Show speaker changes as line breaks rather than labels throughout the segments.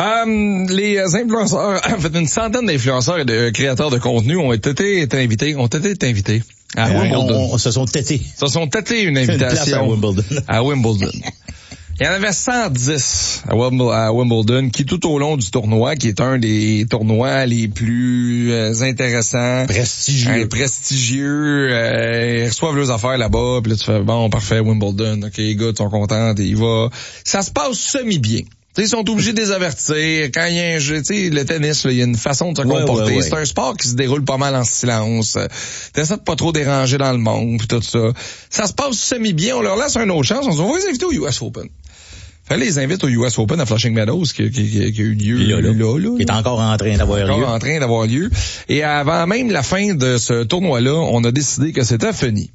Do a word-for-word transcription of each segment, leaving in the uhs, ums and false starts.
Um, les influenceurs, en fait, une centaine d'influenceurs et de créateurs de contenu ont été, été invités, ont été invités à
euh,
Wimbledon.
On, on se sont têtés.
Se sont têtés une invitation
une à Wimbledon.
à Wimbledon. Il y en avait cent dix à Wimbledon qui, tout au long du tournoi, qui est un des tournois les plus euh, intéressants,
prestigieux,
euh, prestigieux, euh, ils reçoivent leurs affaires là-bas, puis là tu fais bon, parfait, Wimbledon, ok, les gars sont contents, et il va. Ça se passe semi-bien. T'sais, ils sont obligés de les avertir. Quand il y a un jeu, tu sais, le tennis, il y a une façon de se
ouais,
comporter.
Ouais, ouais.
C'est un sport qui se déroule pas mal en silence. T'essaies de pas trop déranger dans le monde, pis tout ça. Ça se passe semi-bien. On leur laisse une autre chance. On se dit, on va les inviter au U S Open. Fallait les inviter au U S Open à Flushing Meadows, qui, qui, qui, qui a eu lieu
là, là.
là, là.
Qui est encore en train d'avoir lieu.
Encore en train d'avoir lieu. Et avant même la fin de ce tournoi-là, on a décidé que c'était fini.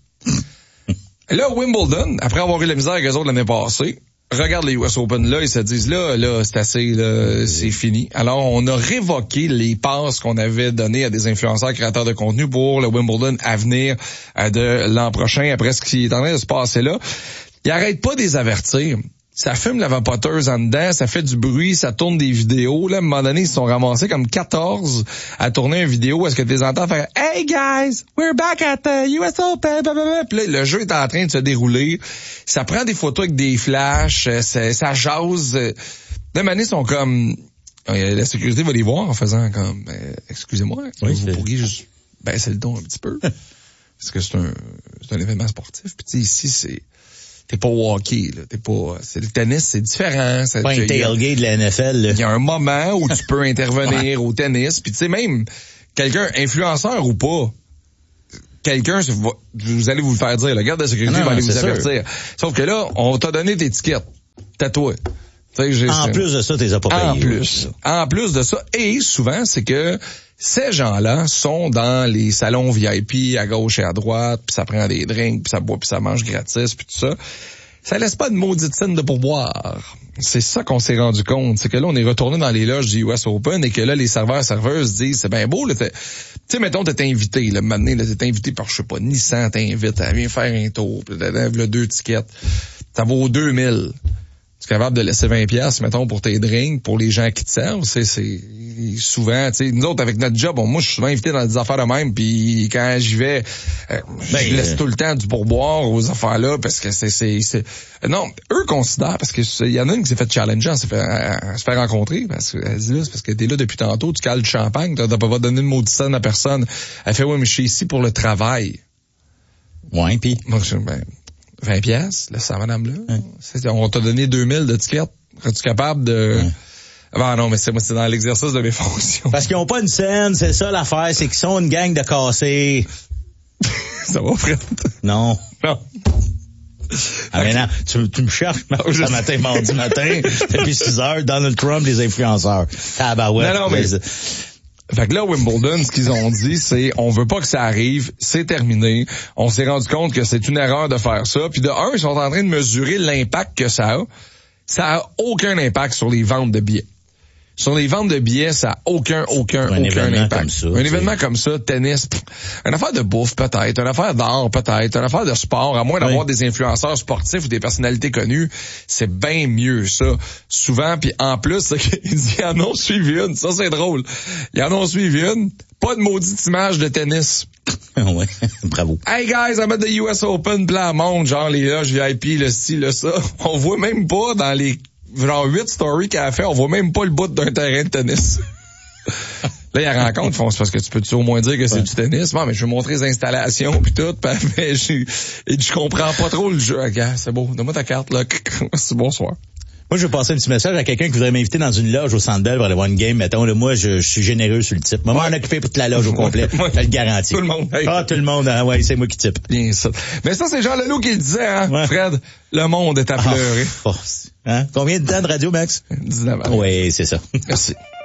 Là, Wimbledon, après avoir eu la misère avec eux autres l'année passée, regarde les U S Open là, ils se disent là, là, c'est assez, là, c'est fini. Alors, on a révoqué les passes qu'on avait données à des influenceurs créateurs de contenu pour le Wimbledon à venir euh, de l'an prochain, après ce qui est en train de se passer là. Ils arrêtent pas de les avertir. Ça fume la vapoteuse en dedans, ça fait du bruit, ça tourne des vidéos. Là, à un moment donné, ils se sont ramassés comme quatorze à tourner une vidéo. Est-ce que tu les entends faire « Hey guys, we're back at the U S Open! » Puis là, le jeu est en train de se dérouler. Ça prend des photos avec des flashs, ça, ça jase. Là, maintenant, ils sont comme... La sécurité va les voir en faisant comme euh, « Excusez-moi,
oui,
vous pourriez juste baisser le ton un petit peu. » Parce que c'est un, c'est un événement sportif. Puis tu sais, ici, c'est... T'es pas au hockey, là. T'es pas, c'est le tennis, c'est différent. C'est
pas un tailgate de la N F L, là.
Il y a un moment où tu peux intervenir au tennis, puis tu sais, même, quelqu'un, influenceur ou pas, quelqu'un, vous allez vous le faire dire, le garde de sécurité non, va aller vous avertir. Sauf que là, on t'a donné d'étiquette. T'as toi.
J'ai, en plus de ça, t'es pas payé.
En plus. En plus de ça. Et souvent, c'est que ces gens-là sont dans les salons V I P à gauche et à droite, puis ça prend des drinks, puis ça boit, puis ça mange gratis, puis tout ça. Ça laisse pas de maudite scène de pourboire. C'est ça qu'on s'est rendu compte. C'est que là, on est retourné dans les loges du U S Open et que là, les serveurs serveuses disent, c'est bien beau, là, tu sais, mettons, t'es invité, là, maintenant, là, t'es invité par, je sais pas, Nissan t'invite à venir faire un tour, puis là, là, deux tickets. Ça vaut deux mille. Tu es capable de laisser vingt piastres, mettons, pour tes drinks, pour les gens qui te servent. C'est, c'est souvent, tu sais, nous autres, avec notre job, bon, moi, je suis souvent invité dans des affaires de même, puis quand j'y vais, euh, ben, je laisse euh... tout le temps du pourboire aux affaires-là, parce que c'est, c'est, c'est... Non, eux considèrent, parce que il y en a une qui s'est fait challenger, s'est fait, à, à se faire rencontrer, parce que elle dit là, c'est parce que t'es là depuis tantôt, tu cales du champagne, t'as pas donné de maudite scène à personne. Elle fait, ouais, mais je suis ici pour le travail.
Ouais, pis.
Moi, je ben, vingt piastres, là, ça, madame-là. Ouais. On t'a donné deux mille de tickets. Es-tu capable de... Ouais. Ah non, mais c'est moi, c'est dans l'exercice de mes fonctions.
Parce qu'ils ont pas une scène, c'est ça l'affaire, c'est qu'ils sont une gang de cassés.
Ça va, Fred?
Non.
Non.
Ah, mais non, tu, tu me cherches, non, ce matin, mardi matin, depuis six heures, Donald Trump, les influenceurs. Ah, bah ouais.
Non, non, mais... Fait que là, Wimbledon, ce qu'ils ont dit, c'est on veut pas que ça arrive, c'est terminé. On s'est rendu compte que c'est une erreur de faire ça. Puis de un, ils sont en train de mesurer l'impact que ça a. Ça a aucun impact sur les ventes de billets. Sur les ventes de billets, ça a aucun, aucun,
un
aucun impact.
Comme ça,
un
t'sais.
événement comme ça, tennis, pff, une affaire de bouffe peut-être, une affaire d'art peut-être, une affaire de sport, à moins d'avoir oui. des influenceurs sportifs ou des personnalités connues, c'est bien mieux ça. Souvent, puis en plus, ils en ont suivi une, ça c'est drôle. Ils en ont suivi une, pas de maudite image de tennis.
Ouais, bravo.
Hey guys, I'm at the U S Open, plan monde, genre les loges V I P, le ci, le ça. On voit même pas dans les genre huit stories qu'elle a fait, on voit même pas le bout d'un terrain de tennis. Là, il y a rencontre, font, c'est parce que tu peux-tu au moins dire que c'est ouais. du tennis? Bon, mais je vais montrer les installations pis tout, pis mais je, je comprends pas trop le jeu. Regarde, c'est beau, donne-moi ta carte, là. C'est bonsoir.
Moi, je vais passer un petit message à quelqu'un qui voudrait m'inviter dans une loge au Centre Bell pour aller voir une game. Mettons, là, moi, je, je suis généreux sur le type. Moi, ouais. m'en occuper pour toute la loge au complet. Ouais. Je le garantis.
Tout le monde. Hey.
Ah, tout le monde. Ah, ouais, c'est moi qui type.
Bien ça. Mais ça, c'est Jean Leloup qui le disait, hein, ouais. Fred. Le monde est à pleurer.
Ah, oh, hein? Combien de temps de radio, Max?
dix-neuf ans.
Oui, c'est ça.
Merci.